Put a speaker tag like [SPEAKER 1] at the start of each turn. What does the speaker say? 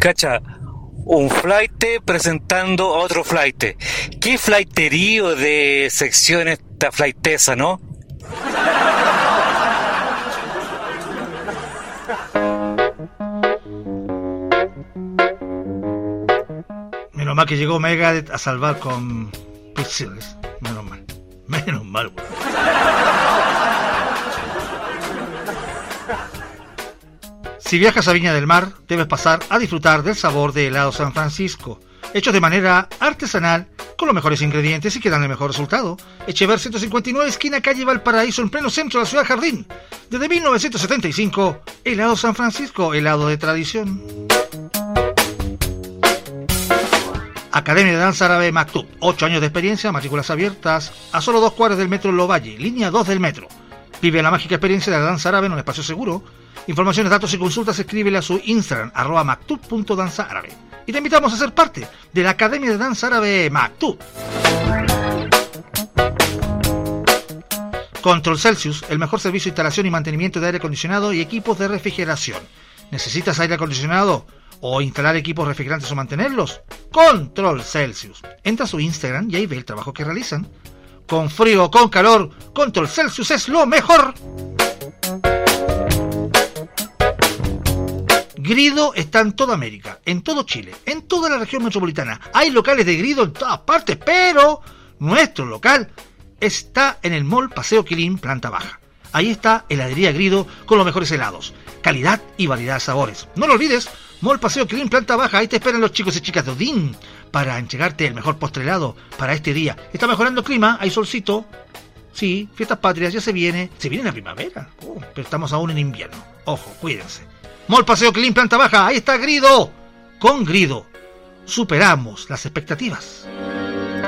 [SPEAKER 1] Cacha, un flaite presentando a otro flaite. Qué flaiterío de sección esta flaitesa, ¿no?
[SPEAKER 2] Menos mal que llegó Megadeth a salvar con Pixels. Menos mal. Menos mal, güey. Si viajas a Viña del Mar, debes pasar a disfrutar del sabor de helado San Francisco, hechos de manera artesanal, con los mejores ingredientes y que dan el mejor resultado. Echever 159, esquina calle Valparaíso, en pleno centro de la ciudad Jardín. Desde 1975, helado San Francisco, helado de tradición. Academia de Danza Árabe Maktub, 8 años de experiencia, matrículas abiertas, a solo 2 cuadras del metro Lovalle, línea 2 del metro. Vive la mágica experiencia de la danza árabe en un espacio seguro. Informaciones, datos y consultas, escríbele a su Instagram, @maktub.danzaárabe. Y te invitamos a ser parte de la Academia de Danza Árabe Maktub. Control Celsius, el mejor servicio de instalación y mantenimiento de aire acondicionado y equipos de refrigeración. ¿Necesitas aire acondicionado o instalar equipos refrigerantes o mantenerlos? Control Celsius. Entra a su Instagram y ahí ve el trabajo que realizan. Con frío o con calor, Control Celsius es lo mejor. Grido está en toda América, en todo Chile, en toda la región metropolitana. Hay locales de Grido en todas partes, pero nuestro local está en el Mall Paseo Quilín, planta baja. Ahí está Heladería Grido con los mejores helados, calidad y variedad de sabores. No lo olvides, Mall Paseo Quilín, planta baja. Ahí te esperan los chicos y chicas de Odín para entregarte el mejor postre helado para este día. Está mejorando el clima, hay solcito. Sí, fiestas patrias, ya se viene la primavera. Pero estamos aún en invierno. Ojo, cuídense. Mall Paseo Quilín, planta baja. Ahí está Grido. Con Grido superamos las expectativas.